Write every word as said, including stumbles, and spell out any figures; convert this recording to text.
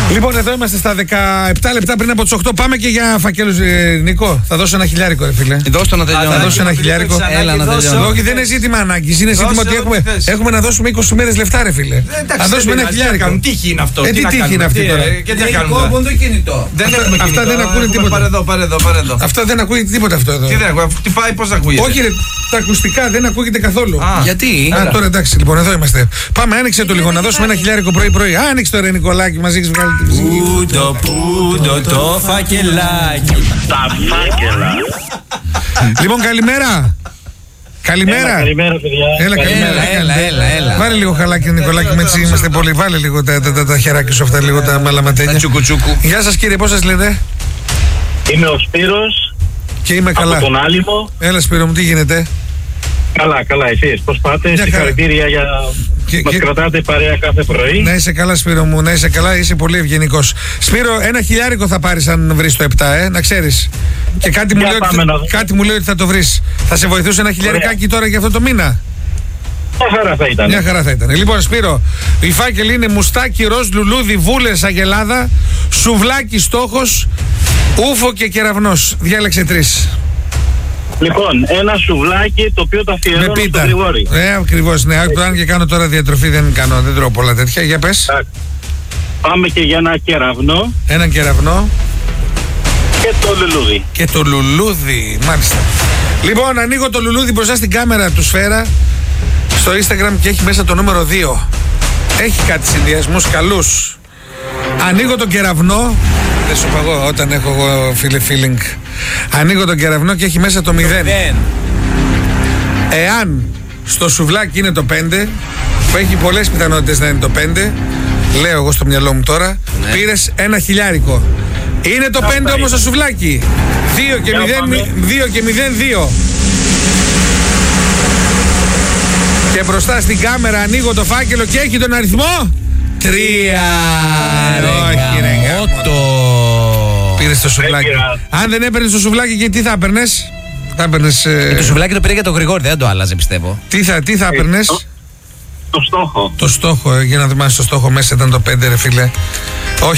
Λοιπόν, εδώ είμαστε στα δεκαεπτά λεπτά πριν από τις οκτώ. Πάμε και για φακέλους, ε, Νικό. Θα δώσω ένα χιλιάρικο, ρε φίλε. Δώσ' το να τελειώνω. Θα δώσω ένα χιλιάρικο. Έλα να τελειώνω. Όχι, δεν είναι ζήτημα ανάγκης. Είναι ζήτημα ότι έχουμε, έχουμε να δώσουμε είκοσι μέρες λεφτά, ρε φίλε. Θα δώσουμε ένα χιλιάρικο. Τύχη είναι αυτό. Ε, τι τύχη είναι αυτή τώρα. Και τι να κάνουμε. το κινητό. Δεν έχουμε κινητό. Αυτά δεν ακούνε τίποτα. Πάρε εδώ, πάρε εδώ, πάρε εδώ. Αυτά δεν ακούγεται τίποτα αυτό εδώ. Τι δεν ακούγεται, χτυπάει, πώς ακούγεται. Όχι, ρε, τα ακουστικά δεν ακούγεται καθόλου. Γιατί? Α, τώρα εντάξει, λοιπόν, εδώ είμαστε. Πάμε, άνοιξε το λίγο να δώσουμε ένα χιλιάρικο πρωί-πρωί. Άνοιξε το ρε Νικολάκη, μαζί έχει βγάλει την ψυχή. Πούντο, πούντο το φακελάκι. Τα φάκελα. Λοιπόν, καλημέρα. Καλημέρα. Καλημέρα, παιδιά. Έλα, καλημέρα. Έλα, έλα, έλα, έλα. Βάλε λίγο χαλάκι, Νικολάκη, με έτσι είμαστε πολύ. Βάλε λίγο τα, τα, τα, τα χεράκια σου αυτά, λίγο τα μαλαματένια. Τα τσουκουτσούκου. Γεια σας κύριε, πώς σας λέτε? Είμαι ο Σπύρος. Και είμαι Από καλά. τον Άλυμο. Έλα Σπύρο μου, τι γίνεται? Καλά, καλά, εσείς πώς πάτε? Μια Συγχαρητήρια για Και- μας και- κρατάτε παρέα κάθε πρωί. Να είσαι καλά Σπύρο μου, να είσαι καλά, είσαι πολύ ευγενικός. Σπύρο, ένα χιλιάρικο θα πάρεις αν βρεις το επτά, ε, να ξέρεις. Και κάτι μου, Για λέει ότι, πάμε να δούμε. κάτι μου λέει ότι θα το βρεις. Θα σε βοηθούσε ένα χιλιαρικάκι τώρα για αυτό το μήνα? Μια χαρά θα ήταν. Μια χαρά θα ήταν. Λοιπόν, Σπύρο, οι φάκελοι είναι μουστάκι, ροζ, λουλούδι, βούλες, αγελάδα, σουβλάκι, στόχος, ούφο και κεραυνός. Διάλεξε τρεις. Λοιπόν, ένα σουβλάκι το οποίο το Με αφιερώνω στον πίτα. Γρηγόρη. Ε, ακριβώς, ναι. Αν και κάνω τώρα διατροφή, δεν κάνω, δεν τρώω πολλά τέτοια. Για πες. Εντάξει. Πάμε και για ένα κεραυνό Έναν κεραυνό και το λουλούδι. και το λουλούδι. Μάλιστα. Λοιπόν, ανοίγω το λουλούδι μπροστά στην κάμερα του Σφαίρα στο Instagram και έχει μέσα το νούμερο δύο. Έχει κάτι συνδυασμούς καλούς. Ανοίγω τον κεραυνό. Δεν σου είπα εγώ όταν έχω εγώ φίλε feeling. Ανοίγω τον κεραυνό και έχει μέσα το μηδέν. Εάν στο σουβλάκι είναι το πέντε, που έχει πολλές πιθανότητες να είναι το πέντε, λέω εγώ στο μυαλό μου τώρα, Ναι. πήρες ένα χιλιάρικο. Είναι το πέντε όμως το σουβλάκι. δύο και Για μηδέν, πάμε. δύο και μηδέν, δύο. Και μπροστά στην κάμερα ανοίγω το φάκελο και έχει τον αριθμό τρία. Όχι ρε γάμο. Ότο. Πήρες το σουβλάκι. πήρα. Αν δεν έπαιρνες το σουβλάκι, και τι θα έπαιρνες? Θα έπαιρνες, ε, Το σουβλάκι το πήρε για τον Γρηγόρη, δεν το άλλαζε πιστεύω. τι θα, τι θα έπαιρνες? Το στόχο. Το στόχο, ε, για να δούμε αν στο στόχο μέσα ήταν το πέντε ρε φίλε. Όχι.